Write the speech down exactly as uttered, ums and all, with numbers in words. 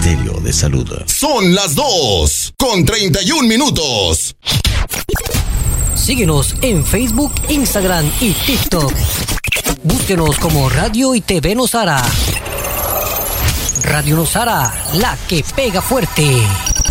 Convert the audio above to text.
Ministerio de Salud. Son las dos con treinta y un minutos. Síguenos en Facebook, Instagram y TikTok. Búsquenos como Radio y T V Nosara. Radio Nosara, la que pega fuerte.